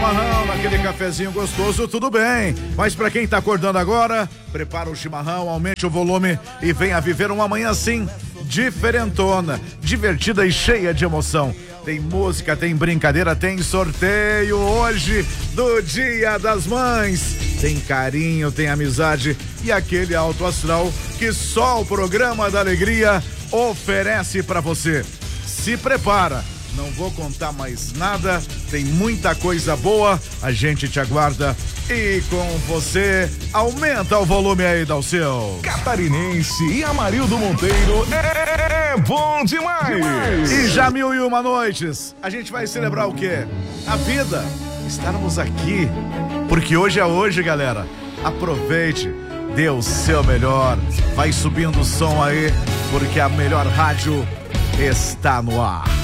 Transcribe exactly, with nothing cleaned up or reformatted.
Chimarrão, naquele cafezinho gostoso, tudo bem. Mas pra quem tá acordando agora, prepara o chimarrão, aumente o volume e venha viver uma manhã assim, diferentona, divertida e cheia de emoção. Tem música, tem brincadeira, tem sorteio hoje do Dia das Mães. Tem carinho, tem amizade e aquele alto astral que só o Programa da Alegria oferece pra você. Se prepara. Não vou contar mais nada, tem muita coisa boa, a gente te aguarda e com você, aumenta o volume aí, Dalceu. Catarinense e Amarildo Monteiro é bom demais. demais. E já mil e uma noites, a gente vai celebrar o quê? A vida, estarmos aqui, porque hoje é hoje, galera, aproveite, dê o seu melhor, vai subindo o som aí, porque a melhor rádio está no ar.